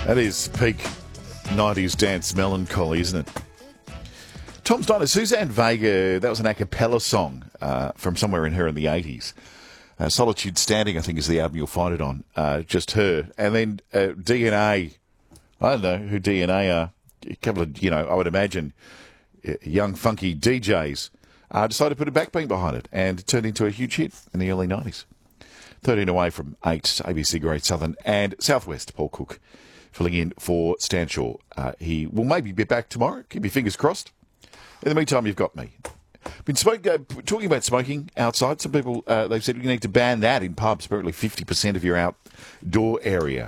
That is peak 90s dance melancholy, isn't it? Tom's Diner, Suzanne Vega, that was an a cappella song from somewhere in her in the 80s. Solitude Standing, I think, is the album you'll find it on. Just her. And then DNA, I don't know who DNA are. A couple of, I would imagine young, funky DJs decided to put a backbeat behind it, and it turned into a huge hit in the early 90s. 13 away from 8, ABC Great Southern and Southwest. Paul Cook filling in for Stanshaw. He will maybe be back tomorrow. Keep your fingers crossed. In the meantime, you've got me. Been talking about smoking outside. Some people, they've said you need to ban that in pubs. Apparently 50% of your outdoor area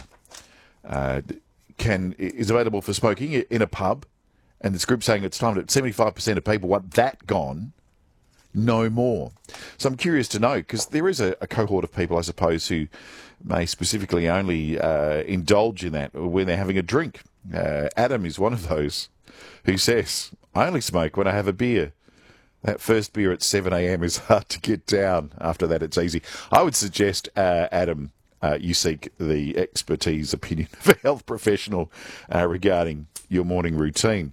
is available for smoking in a pub. And this group saying it's time that 75% of people want that gone. No more. So I'm curious to know, because there is a cohort of people, I suppose, who may specifically only indulge in that when they're having a drink. Adam is one of those who says, I only smoke when I have a beer. That first beer at 7 a.m. is hard to get down. After that, it's easy. I would suggest, Adam, you seek the expertise opinion of a health professional regarding your morning routine.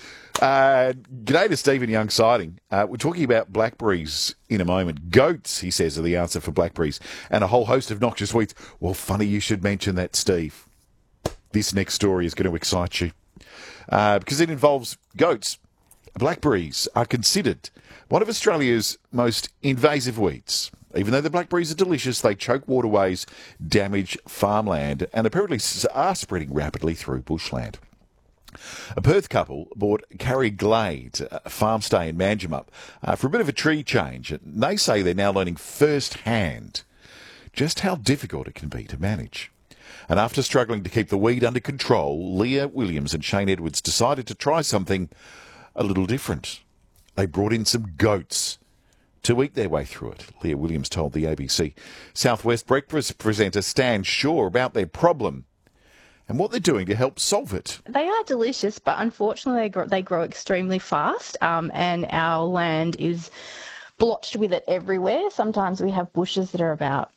G'day to Stephen Young Siding. We're talking about blackberries in a moment. Goats, he says, are the answer for blackberries, and a whole host of noxious weeds. Well, funny you should mention that, Steve. This next story is going to excite you because it involves goats. Blackberries are considered one of Australia's most invasive weeds. Even though the blackberries are delicious, they choke waterways, damage farmland, and apparently are spreading rapidly through bushland. A Perth couple bought Carrie Glade, a farm stay in Manjimup, for a bit of a tree change. And they say they're now learning firsthand just how difficult it can be to manage. And after struggling to keep the weed under control, Leah Williams and Shane Edwards decided to try something a little different. They brought in some goats to eat their way through it. Leah Williams told the ABC Southwest Breakfast presenter Stan Shaw about their problem and what they're doing to help solve it. They are delicious, but unfortunately they grow extremely fast, and our land is blotched with it everywhere. Sometimes we have bushes that are about,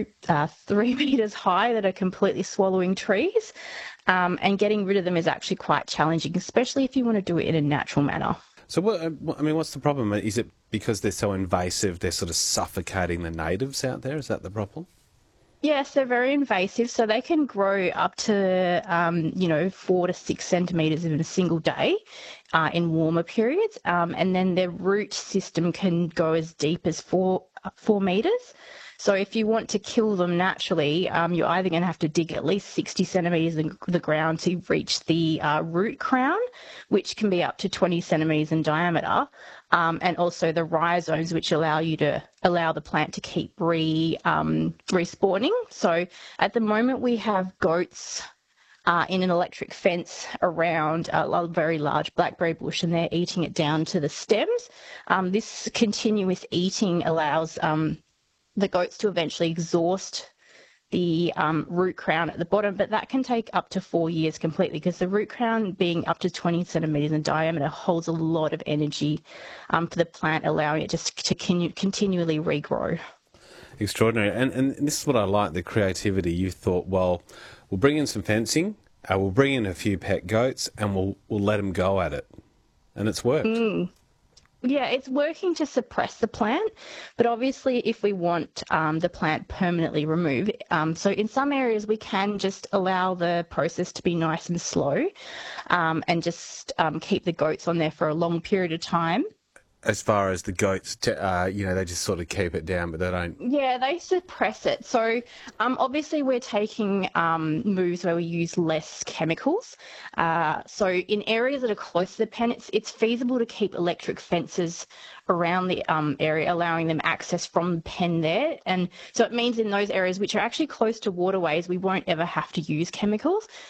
3 metres high that are completely swallowing trees, and getting rid of them is actually quite challenging, especially if you want to do it in a natural manner. So, what's the problem? Is it because they're so invasive, they're sort of suffocating the natives out there? Is that the problem? Yes, they're very invasive, so they can grow up to, 4 to 6 centimetres in a single day in warmer periods, and then their root system can go as deep as 4 metres. So if you want to kill them naturally, you're either going to have to dig at least 60 centimetres in the ground to reach the root crown, which can be up to 20 centimetres in diameter, and also the rhizomes, which allow the plant to keep respawning. So at the moment we have goats in an electric fence around a very large blackberry bush, and they're eating it down to the stems. This continuous eating allows the goats to eventually exhaust the root crown at the bottom, but that can take up to 4 years completely, because the root crown, being up to 20 centimetres in diameter, holds a lot of energy for the plant, allowing it just to continually regrow. Extraordinary. And this is what I like, the creativity. You thought, well, we'll bring in some fencing, we'll bring in a few pet goats, and we'll let them go at it. And it's worked. Yeah, it's working to suppress the plant, but obviously if we want the plant permanently removed, so in some areas we can just allow the process to be nice and slow, and just keep the goats on there for a long period of time. As far as the goats, they just sort of keep it down, but they don't... Yeah, they suppress it. So obviously we're taking moves where we use less chemicals. So in areas that are close to the pen, it's feasible to keep electric fences around the area, allowing them access from the pen there. And so it means in those areas which are actually close to waterways, we won't ever have to use chemicals.